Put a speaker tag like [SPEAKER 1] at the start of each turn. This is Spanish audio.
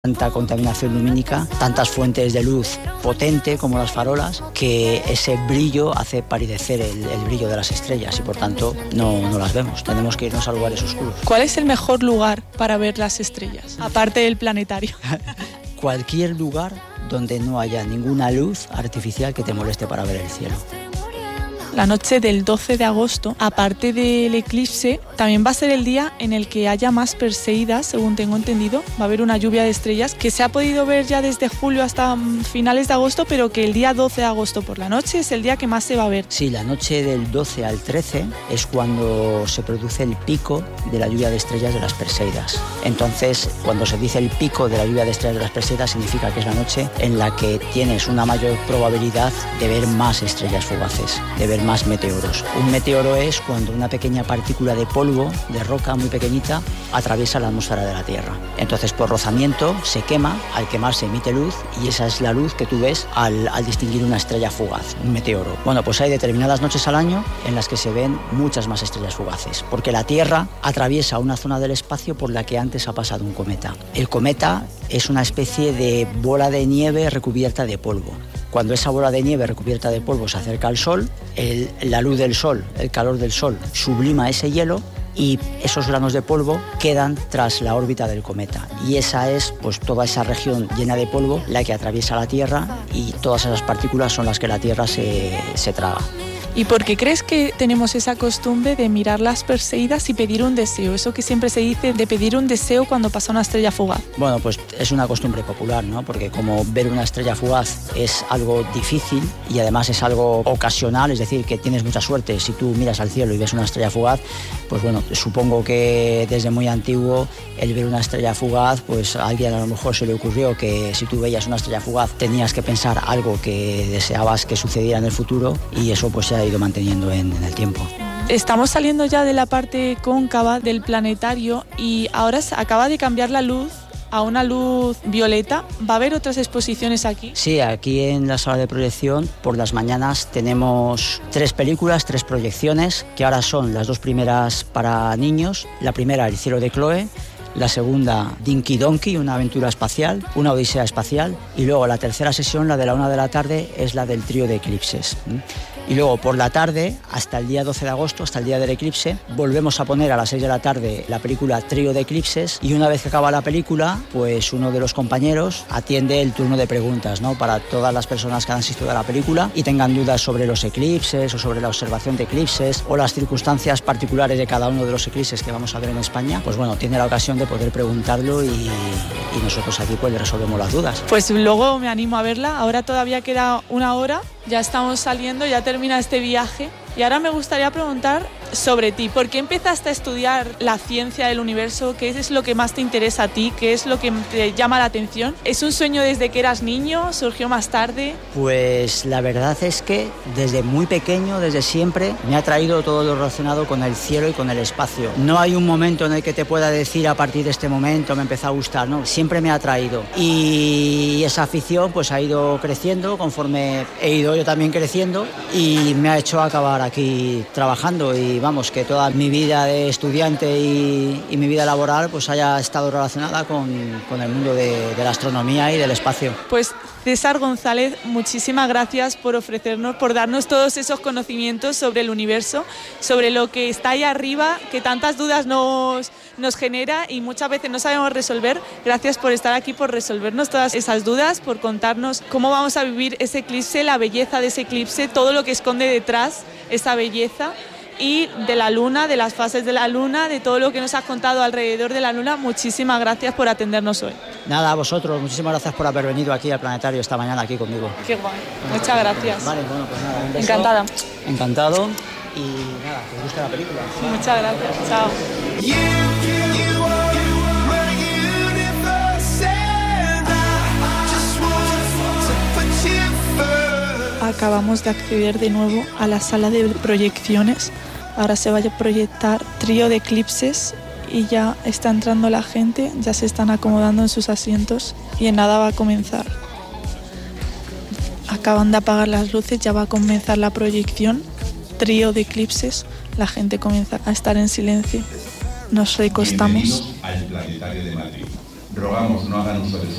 [SPEAKER 1] Tanta contaminación lumínica, tantas fuentes de luz potente como las farolas, que ese brillo hace palidecer el brillo de las estrellas y por tanto no las vemos. Tenemos que irnos a lugares oscuros.
[SPEAKER 2] ¿Cuál es el mejor lugar para ver las estrellas, aparte del planetario?
[SPEAKER 1] Cualquier lugar donde no haya ninguna luz artificial que te moleste para ver el cielo.
[SPEAKER 2] La noche del 12 de agosto, aparte del eclipse, también va a ser el día en el que haya más Perseidas, según tengo entendido. Va a haber una lluvia de estrellas que se ha podido ver ya desde julio hasta finales de agosto, pero que el día 12 de agosto por la noche es el día que más se va a ver.
[SPEAKER 1] Sí, la noche del 12 al 13 es cuando se produce el pico de la lluvia de estrellas de las Perseidas. Entonces, cuando se dice el pico de la lluvia de estrellas de las Perseidas, significa que es la noche en la que tienes una mayor probabilidad de ver más estrellas fugaces, de ver más meteoros. Un meteoro es cuando una pequeña partícula de polvo, de roca muy pequeñita, atraviesa la atmósfera de la Tierra. Entonces, por rozamiento, se quema, al quemar se emite luz y esa es la luz que tú ves al distinguir una estrella fugaz, un meteoro. Bueno, pues hay determinadas noches al año en las que se ven muchas más estrellas fugaces, porque la Tierra atraviesa una zona del espacio por la que antes ha pasado un cometa. El cometa es una especie de bola de nieve recubierta de polvo. Cuando esa bola de nieve recubierta de polvo se acerca al Sol, la luz del Sol, el calor del Sol, sublima ese hielo y esos granos de polvo quedan tras la órbita del cometa. Y esa es, pues, toda esa región llena de polvo la que atraviesa la Tierra y todas esas partículas son las que la Tierra se traga.
[SPEAKER 2] ¿Y por qué crees que tenemos esa costumbre de mirar las Perseidas y pedir un deseo? Eso que siempre se dice de pedir un deseo cuando pasa una estrella fugaz.
[SPEAKER 1] Bueno, pues es una costumbre popular, ¿no? Porque como ver una estrella fugaz es algo difícil y además es algo ocasional, es decir, que tienes mucha suerte. Si tú miras al cielo y ves una estrella fugaz, pues bueno, supongo que desde muy antiguo el ver una estrella fugaz, pues a alguien a lo mejor se le ocurrió que si tú veías una estrella fugaz tenías que pensar algo que deseabas que sucediera en el futuro y eso pues se ha ido manteniendo en el tiempo.
[SPEAKER 2] Estamos saliendo ya de la parte cóncava del planetario y ahora se acaba de cambiar la luz a una luz violeta. ¿Va a haber otras exposiciones aquí?
[SPEAKER 1] Sí, aquí en la sala de proyección por las mañanas tenemos 3 películas, 3 proyecciones, que ahora son las 2 primeras para niños. La primera, El cielo de Chloe. La segunda, Dinky Donkey, una aventura espacial, una odisea espacial. Y luego la tercera sesión, la de la 1 de la tarde, es la del trío de eclipses. Y luego por la tarde, hasta el día 12 de agosto, hasta el día del eclipse, volvemos a poner a las 6 de la tarde la película Trío de Eclipses y una vez que acaba la película, pues uno de los compañeros atiende el turno de preguntas, ¿no? Para todas las personas que han asistido a la película y tengan dudas sobre los eclipses o sobre la observación de eclipses o las circunstancias particulares de cada uno de los eclipses que vamos a ver en España, pues bueno, tiene la ocasión de poder preguntarlo y nosotros aquí pues le resolvemos las dudas.
[SPEAKER 2] Pues luego me animo a verla, ahora todavía queda una hora, ya estamos saliendo, ya termina este viaje y ahora me gustaría preguntar sobre ti. ¿Por qué empezaste a estudiar la ciencia del universo? ¿Qué es lo que más te interesa a ti? ¿Qué es lo que te llama la atención? ¿Es un sueño desde que eras niño? ¿Surgió más tarde?
[SPEAKER 1] Pues la verdad es que desde muy pequeño, desde siempre, me ha atraído todo lo relacionado con el cielo y con el espacio. No hay un momento en el que te pueda decir a partir de este momento me empezó a gustar, no, siempre me ha atraído. Y esa afición pues ha ido creciendo conforme he ido yo también creciendo y me ha hecho acabar aquí trabajando y vamos, que toda mi vida de estudiante y mi vida laboral pues haya estado relacionada con el mundo de la astronomía y del espacio.
[SPEAKER 2] Pues César González, muchísimas gracias por ofrecernos, por darnos todos esos conocimientos sobre el universo, sobre lo que está ahí arriba, que tantas dudas nos genera y muchas veces no sabemos resolver. Gracias por estar aquí, por resolvernos todas esas dudas, por contarnos cómo vamos a vivir ese eclipse, la belleza de ese eclipse, todo lo que esconde detrás esa belleza. Y de la luna, de las fases de la luna, de todo lo que nos has contado alrededor de la luna. Muchísimas gracias por atendernos hoy.
[SPEAKER 1] Nada, a vosotros, muchísimas gracias por haber venido aquí al planetario esta mañana aquí conmigo.
[SPEAKER 2] Qué guay, muchas gracias.
[SPEAKER 1] Vale, bueno, pues nada, un beso.
[SPEAKER 2] Encantada.
[SPEAKER 1] Encantado y nada, que os guste la película.
[SPEAKER 2] Muchas gracias, chao. Acabamos de acceder de nuevo a la sala de proyecciones. Ahora se va a proyectar Trío de Eclipses y ya está entrando la gente, ya se están acomodando en sus asientos y en nada va a comenzar. Acaban de apagar las luces, ya va a comenzar la proyección Trío de Eclipses. La gente comienza a estar en silencio. Nos recostamos.
[SPEAKER 3] Bienvenidos al Planetario de Madrid. rogamos no hagan uso de